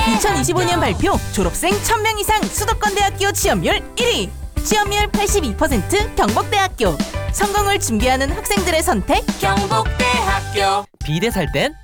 2025년 발표 졸업생 1000명 이상 수도권대학교 취업률 1위, 취업률 82% 경북대학교. 성공을 준비하는 학생들의 선택 경북대학교. 비대 살 땐